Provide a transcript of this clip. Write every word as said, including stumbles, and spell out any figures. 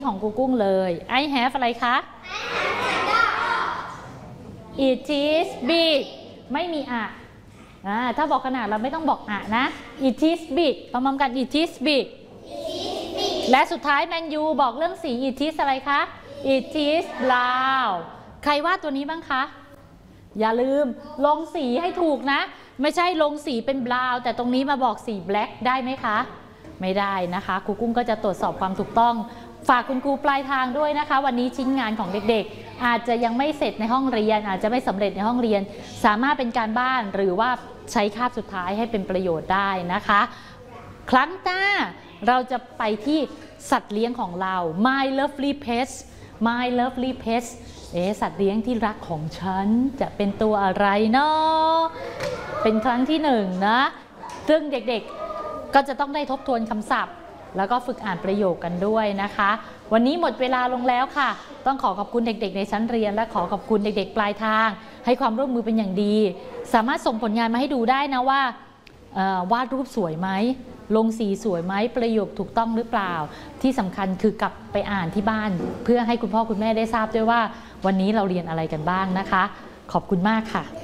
ของกูกุ้งเลย I have อะไรคะ It is big ไม่มีอะอ่าถ้าบอกขนาดเราไม่ต้องบอกอะนะ It is big พร้อมๆกัน It is big และสุดท้ายแมนยูบอกเรื่องสี It is อะไรคะ It is brown ใครวาดตัวนี้บ้างคะอย่าลืมลงสีให้ถูกนะไม่ใช่ลงสีเป็น brown แต่ตรงนี้มาบอกสี black ได้ไหมคะไม่ได้นะคะครูกุ้งก็จะตรวจสอบความถูกต้องฝากคุณครูปลายทางด้วยนะคะวันนี้ชิ้นงานของเด็กๆอาจจะยังไม่เสร็จในห้องเรียนอาจจะไม่สำเร็จในห้องเรียนสามารถเป็นการบ้านหรือว่าใช้คาบสุดท้ายให้เป็นประโยชน์ได้นะคะครั้งหน้าเราจะไปที่สัตว์เลี้ยงของเรา My lovely pets My lovely pets เอ๊ะสัตว์เลี้ยงที่รักของฉันจะเป็นตัวอะไรเนาะเป็นครั้งที่หนึ่งนะซึ่งเด็กๆก็จะต้องได้ทบทวนคำศัพท์แล้วก็ฝึกอ่านประโยคกันด้วยนะคะวันนี้หมดเวลาลงแล้วค่ะต้องขอขอบคุณเด็กๆในชั้นเรียนและขอขอบคุณเด็กๆปลายทางให้ความร่วมมือเป็นอย่างดีสามารถส่งผลงานมาให้ดูได้นะว่าวาดรูปสวยไหมลงสีสวยไหมประโยคถูกต้องหรือเปล่าที่สำคัญคือกลับไปอ่านที่บ้านเพื่อให้คุณพ่อคุณแม่ได้ทราบด้วยว่าวันนี้เราเรียนอะไรกันบ้างนะคะขอบคุณมากค่ะ